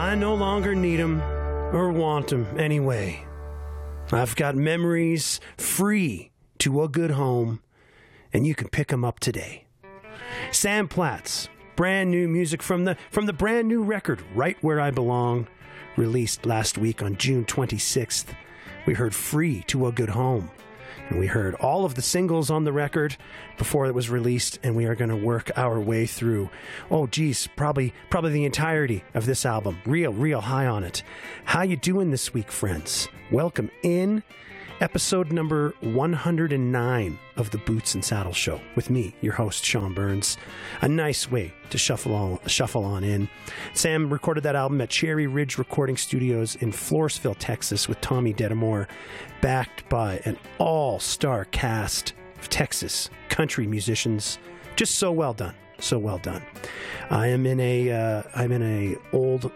I no longer need 'em or want 'em anyway. I've got memories free to a good home, and you can pick 'em up today. Sam Platts, brand new music from the brand new record, Right Where I Belong, released last week on June 26th. We heard Free to a Good Home. And we heard all of the singles on the record before it was released, and we are going to work our way through, probably the entirety of this album. Real high on it. How you doing this week, friends? Welcome in. Episode number 109 of the Boots and Saddle Show with me, your host, Sean Burns. A nice way to shuffle on in. Sam recorded that album at Cherry Ridge Recording Studios in Floresville, Texas, with Tommy Dedamore, backed by an all-star cast of Texas country musicians. Just so well done. So well done. I'm in a old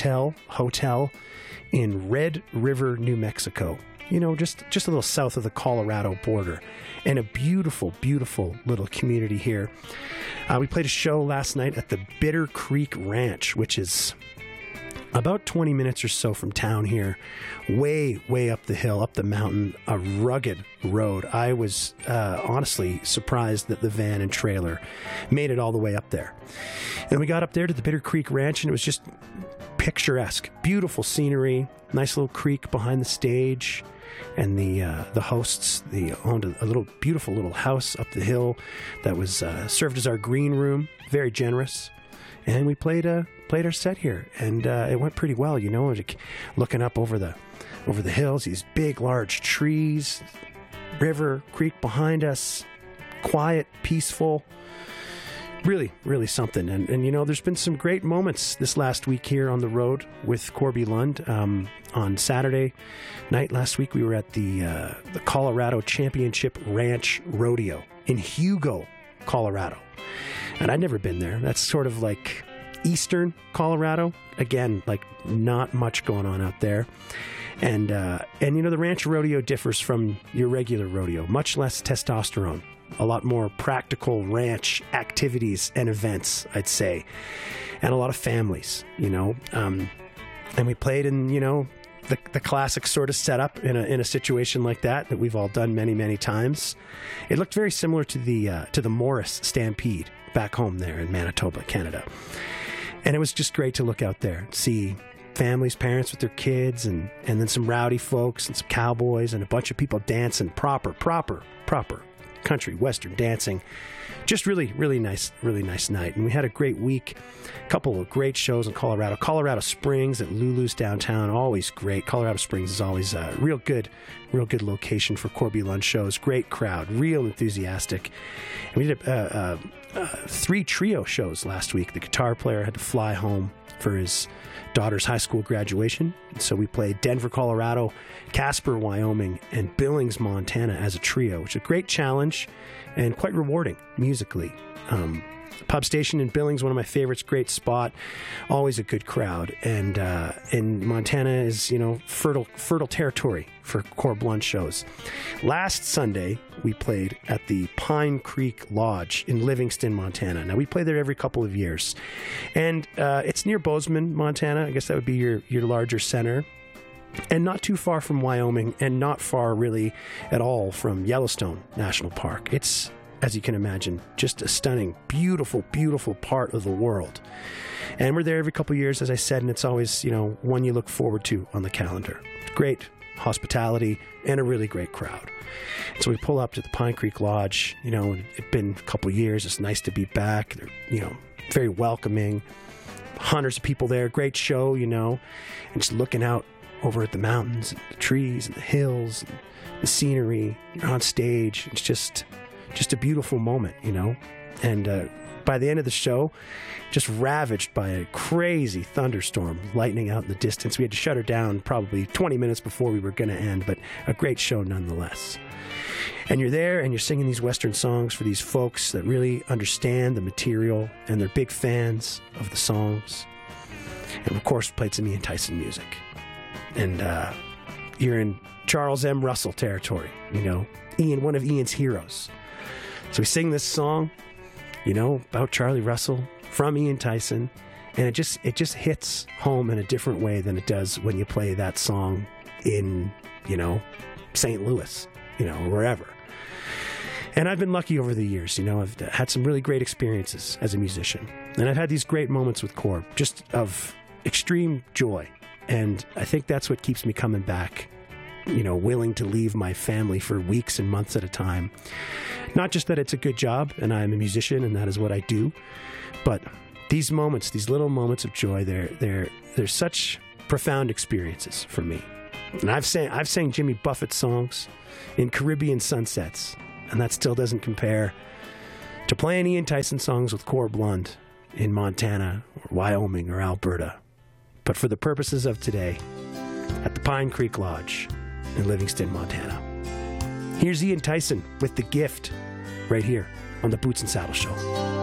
hotel in Red River, New Mexico. You know, just a little south of the Colorado border, and a beautiful, beautiful little community here. We played a show last night at the Bitter Creek Ranch, which is about 20 minutes or so from town here, way up the hill, up the mountain, a rugged road. I was honestly surprised that the van and trailer made it all the way up there. And we got up there to the Bitter Creek Ranch, and it was just picturesque, beautiful scenery, nice little creek behind the stage. And the hosts, they owned a beautiful little house up the hill that was served as our green room, very generous. And we played our set here, and it went pretty well. You know, looking up over the hills, these big, large trees, river, creek behind us, quiet, peaceful. Really, really something. And you know, there's been some great moments this last week here on the road with Corby Lund. On Saturday night last week, we were at the Colorado Championship Ranch Rodeo in Hugo, Colorado. And I'd never been there. That's sort of like eastern Colorado. Again, like not much going on out there. And you know, the ranch rodeo differs from your regular rodeo. Much less testosterone. A lot more practical ranch activities and events, I'd say. And a lot of families, you know. And we played in, you know, the classic sort of setup in a situation like that we've all done many times. It looked very similar to the Morris Stampede back home there in Manitoba, Canada. And it was just great to look out there and see families, parents with their kids, and then some rowdy folks and some cowboys and a bunch of people dancing proper country western dancing. Just really nice night. And we had a great week. A couple of great shows in Colorado Springs at Lulu's downtown, always great. Colorado Springs is always a real good location for Corby Lund shows. Great crowd, real enthusiastic. And we did 3 trio shows last week. The guitar player had to fly home for his daughter's high school graduation. So we played Denver, Colorado, Casper, Wyoming, and Billings, Montana as a trio, which is a great challenge and quite rewarding musically. Pub Station in Billings, one of my favorites, great spot, always a good crowd. And Montana is, you know, fertile territory for Corb Lund shows. Last Sunday, we played at the Pine Creek Lodge in Livingston, Montana. Now, we play there every couple of years. And it's near Bozeman, Montana. I guess that would be your larger center. And not too far from Wyoming, and not far really at all from Yellowstone National Park. It's, as you can imagine, just a stunning, beautiful part of the world. And we're there every couple of years, as I said, and it's always, you know, one you look forward to on the calendar. Great hospitality and a really great crowd. So we pull up to the Pine Creek Lodge. You know, it's been a couple of years. It's nice to be back. They're, you know, very welcoming. Hundreds of people there. Great show, you know, and just looking out over at the mountains and the trees and the hills and the scenery. You're on stage. It's just a beautiful moment, you know. And by the end of the show, just ravaged by a crazy thunderstorm, lightning out in the distance. We had to shut her down probably 20 minutes before we were going to end, but a great show nonetheless. And you're there and you're singing these Western songs for these folks that really understand the material and they're big fans of the songs. And of course, played some Ian Tyson music. And you're in Charles M. Russell territory, you know, Ian, one of Ian's heroes. So we sing this song, you know, about Charlie Russell from Ian Tyson, And it just hits home in a different way than it does when you play that song in, St. Louis, or wherever. And I've been lucky over the years, I've had some really great experiences as a musician. And I've had these great moments with Corb, just of extreme joy. And I think that's what keeps me coming back, willing to leave my family for weeks and months at a time. Not just that it's a good job and I'm a musician and that is what I do, but these moments, these little moments of joy, they're such profound experiences for me. And I've sang Jimmy Buffett songs in Caribbean sunsets, and that still doesn't compare to playing Ian Tyson songs with Corb Lund in Montana or Wyoming or Alberta. But for the purposes of today, at the Pine Creek Lodge in Livingston, Montana. Here's Ian Tyson with The Gift right here on the Boots and Saddle Show.